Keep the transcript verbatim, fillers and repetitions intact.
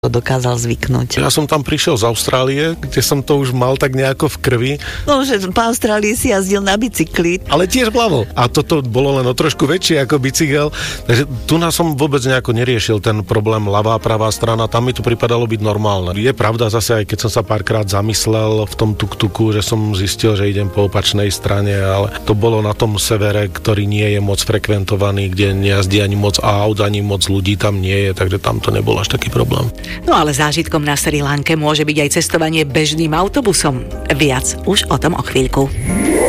to dokázal zvyknúť. Ja som tam prišiel z Austrálie, kde som to už mal tak nejako v krvi. No, že po Austrálii si jazdil na bicykli. Ale tiež vľavo. A toto bolo len o trošku väčšie ako bicykel. Takže tu nás som vôbec nejako neriešil ten problém ľavá, pravá strana. Tam mi to pripadalo byť normálne. Je pravda zase, aj keď som sa párkrát zamyslel v tom tuk-tuku, že som zistil, že idem po opačnej strane, ale to bolo na tom severe, ktorý nie je moc frekventovaný, kde nejazdí ani moc aut, ani moc ľudí tam nie je, takže tam to nebol až taký problém. No ale zážitkom na Srí Lanke môže byť aj cestovanie bežným autobusom. Viac už o tom o chvíľku.